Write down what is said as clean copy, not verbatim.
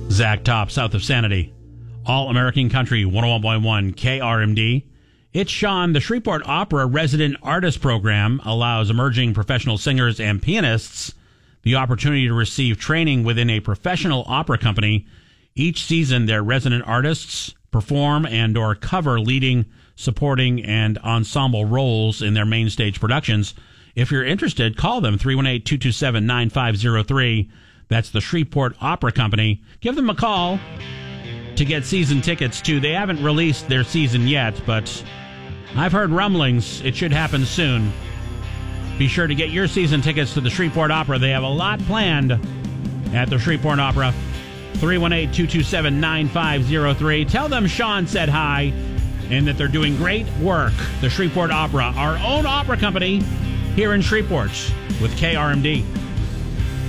Zach Top, south of Sanity. All-American Country, 101.1 KRMD. It's Sean. The Shreveport Opera Resident Artist Program allows emerging professional singers and pianists the opportunity to receive training within a professional opera company. Each season, their resident artists perform and or cover leading, supporting, and ensemble roles in their main stage productions. If you're interested, call them, 318-227-9503. That's the Shreveport Opera Company. Give them a call to get season tickets, too. They haven't released their season yet, but I've heard rumblings. It should happen soon. Be sure to get your season tickets to the Shreveport Opera. They have a lot planned at the Shreveport Opera. 318-227-9503. Tell them Sean said hi and that they're doing great work. The Shreveport Opera, our own opera company here in Shreveport with KRMD.